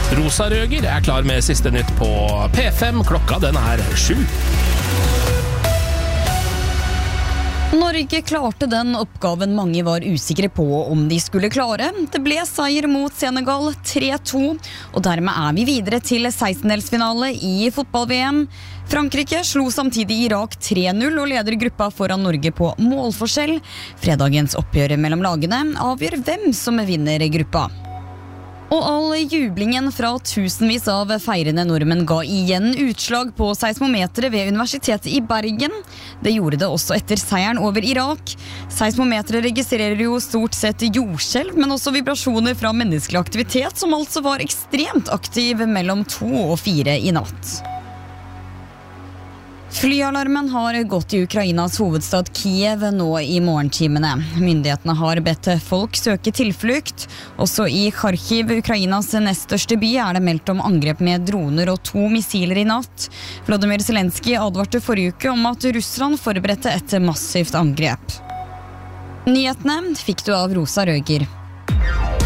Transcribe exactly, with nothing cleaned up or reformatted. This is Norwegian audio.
Rosa Røger er klar med siste nytt på P fem. Klokka den er sju. Norge klarte den oppgaven mange var usikre på om de skulle klare. Det ble seier mot Senegal tre to, og dermed er vi videre til sekstendelsfinale i fotball-V M. Frankrike slo samtidig Irak tre null og leder gruppa foran Norge på målforskjell. Fredagens oppgjør mellom lagene avgjør hvem som vinner gruppa. Og all jublingen fra tusenvis av feirende nordmenn ga igjen utslag på seismometeret ved Universitetet i Bergen. Det gjorde det også etter seieren over Irak. Seismometeret registrerer jo stort sett jordskjelv, men også vibrasjoner fra menneskelig aktivitet, som altså var ekstremt aktiv mellom to og fire i natt. Flyalarmen har gått i Ukrainas hovedstad Kiev nå i morgentimene. Myndighetene har bedt folk søke tilflukt. Også i Kharkiv, Ukrainas nest største by, er det meldt om angrep med droner og to missiler i natt. Volodymyr Zelenskyj advarte forrige uke om at Russland forberedte et massivt angrep. Nyhetene fikk du av Rosa Røger.